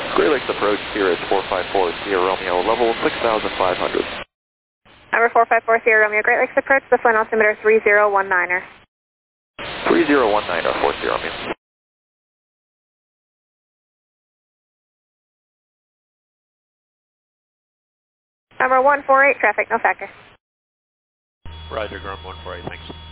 Great Lakes approach here is 454 Sierra Romeo, level 6,500. Number 454 Sierra Romeo, Great Lakes approach, the flight altimeter 3019er. 3019er for Sierra Romeo. Number 148, traffic, no factor. Roger, ground 148, thanks.